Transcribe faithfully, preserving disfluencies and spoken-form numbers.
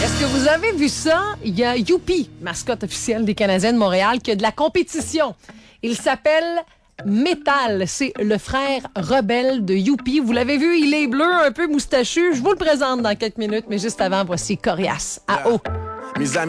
Est-ce que vous avez vu ça? Il y a Youpi, mascotte officielle des Canadiens de Montréal, qui a de la compétition. Il s'appelle Métal. C'est le frère rebelle de Youpi. Vous l'avez vu, il est bleu, un peu moustachu. Je vous le présente dans quelques minutes, mais juste avant, voici Corias à eau. Mes amis